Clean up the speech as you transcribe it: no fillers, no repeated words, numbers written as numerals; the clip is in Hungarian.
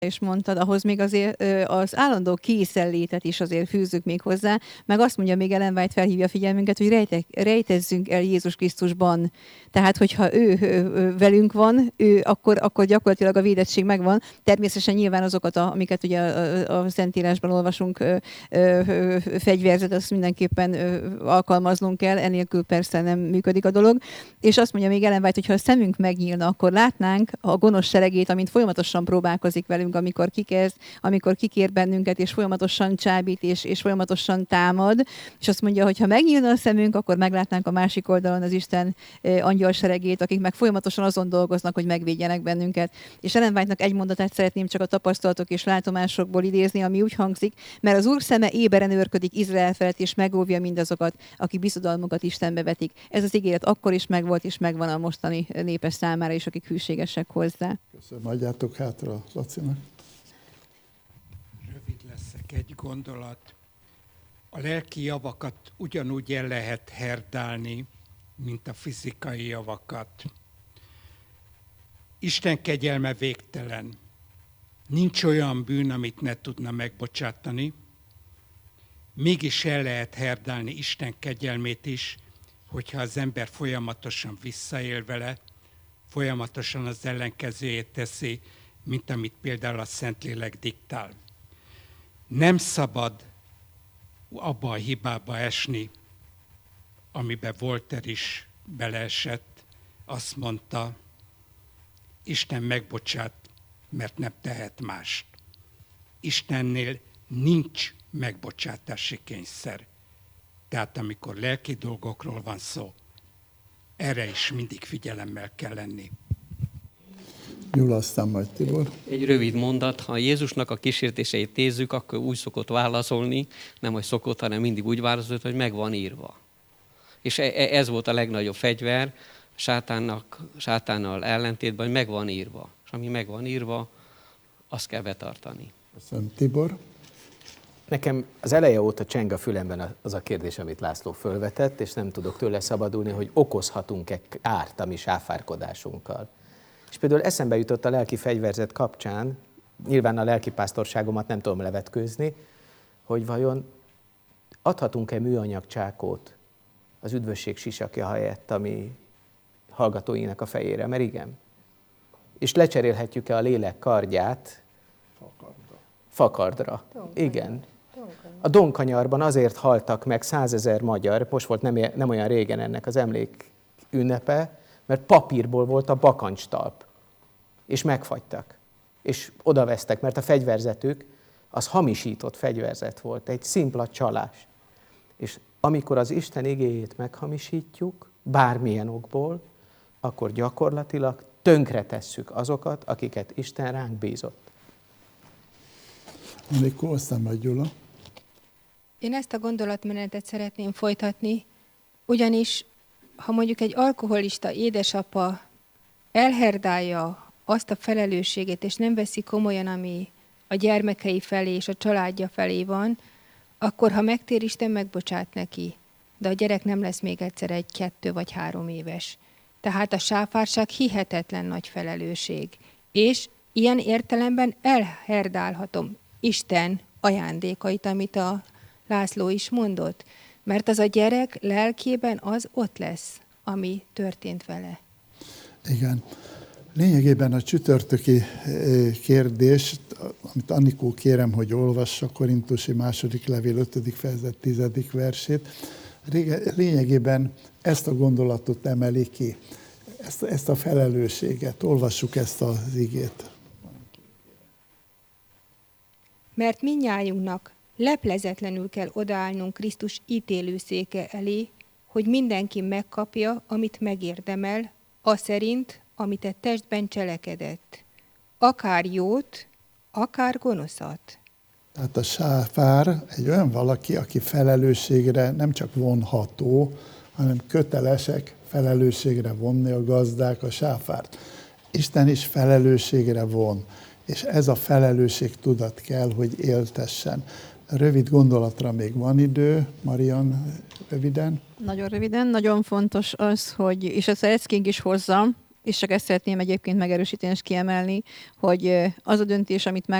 is mondtad, ahhoz még azért az állandó készenlétet is azért fűzzük még hozzá, meg azt mondja, még Ellen White felhívja a figyelmünket, hogy rejtezzünk el Jézus Krisztusban. Tehát, hogyha ő velünk van, akkor gyakorlatilag a védettség megvan. Természetesen nyilván azokat, amiket ugye a Szentírásban olvasunk, fegyverzet, azt mindenképpen alkalmaznunk kell, enélkül persze nem működik a dolog. És azt mondja még Ellen White, hogy ha a szemünk megnyílna, akkor látnánk a gonosz seregét, amint folyamatosan próbálkozik velünk, amikor kikezd, amikor kikér bennünket, és folyamatosan csábít, és folyamatosan támad. És azt mondja, hogy ha megnyílna a szemünk, akkor meglátnánk a másik oldalon az Isten angyal seregét, akik meg folyamatosan azon dolgoznak, hogy megvédjenek bennünket. És Ellen White-nak egy mondatát szeretném csak a tapasztalatok és látomásokból idézni, ami úgy hangzik, mert az Úr szeme éberen őrködik Izrael felett, és megóvja mindazokat, akik bizodalmukat Istenbe vetik. Ez az ígéret akkor is megvolt, és megvan a mostani népes számára is, akik hűségesek hozzá. Köszönöm, adjátok hátra Lacinak. Rövid leszek, egy gondolat. A lelki javakat ugyanúgy el lehet herdálni, mint a fizikai javakat. Isten kegyelme végtelen. Nincs olyan bűn, amit ne tudna megbocsátani. Mégis el lehet herdálni Isten kegyelmét is, hogyha az ember folyamatosan visszaél vele, folyamatosan az ellenkezőjét teszi, mint amit például a Szentlélek diktál. Nem szabad abba a hibába esni, amiben Voltaire is beleesett, azt mondta, Isten megbocsát, mert nem tehet mást. Istennél nincs megbocsátási kényszer. Tehát amikor lelki dolgokról van szó, erre is mindig figyelemmel kell lenni. Gyula, aztán majd Tibor. Egy rövid mondat, ha Jézusnak a kísértéseit nézzük, akkor úgy szokott válaszolni, nem hogy szokott, hanem mindig úgy válaszolt, hogy meg van írva. És ez volt a legnagyobb fegyver sátánnal ellentétben, hogy meg van írva. És ami meg van írva, azt kell betartani. Köszönöm, Tibor. Nekem az eleje óta cseng a fülemben az a kérdés, amit László fölvetett, és nem tudok tőle szabadulni, hogy okozhatunk-e árt a mi sáfárkodásunkkal. És például eszembe jutott a lelki fegyverzet kapcsán, nyilván a lelkipásztorságomat nem tudom levetkőzni, hogy vajon adhatunk-e műanyag csákót az üdvösség sisakja helyett, ami hallgatóinak a fejére, mert igen. És lecserélhetjük-e a lélek kardját fakardra. Igen. A Donkanyarban azért haltak meg 100 000 magyar, most volt nem olyan régen ennek az emlék ünnepe, mert papírból volt a bakancstalp, és megfagytak, és odavesztek, mert a fegyverzetük az hamisított fegyverzet volt, egy szimpla csalás. És amikor az Isten igéjét meghamisítjuk, bármilyen okból, akkor gyakorlatilag tönkretesszük azokat, akiket Isten ránk bízott. Anikó, aztán majd Gyula. Én ezt a gondolatmenetet szeretném folytatni, ugyanis ha mondjuk egy alkoholista édesapa elherdálja azt a felelősséget, és nem veszi komolyan, ami a gyermekei felé és a családja felé van, akkor ha megtér, Isten megbocsát neki. De a gyerek nem lesz még egyszer egy 2 vagy 3 éves. Tehát a sáfárság hihetetlen nagy felelősség. És ilyen értelemben elherdálhatom Isten ajándékait, amit a László is mondott. Mert az a gyerek lelkében az ott lesz, ami történt vele. Igen. Lényegében a csütörtöki kérdés, amit Anikó kérem, hogy olvassa, Korintusi 2. levél 5. fejezet 10. versét, lényegében ezt a gondolatot emeli ki, ezt a felelősséget. Olvassuk ezt az igét. Mert mindnyájunknak leplezetlenül kell odaállnunk Krisztus ítélőszéke elé, hogy mindenki megkapja, amit megérdemel, aszerint, amit a testben cselekedett. Akár jót, akár gonoszat. Tehát a sáfár egy olyan valaki, aki felelősségre nem csak vonható, hanem kötelesek felelősségre vonni a gazdák a sáfárt. Isten is felelősségre von, és ez a felelősségtudat kell, hogy éltessen. Rövid gondolatra még van idő. Marian, röviden. Nagyon röviden, nagyon fontos az, hogy, és ezt Ecking is hozza, És csak ezt szeretném egyébként megerősíteni és kiemelni, hogy az a döntés, amit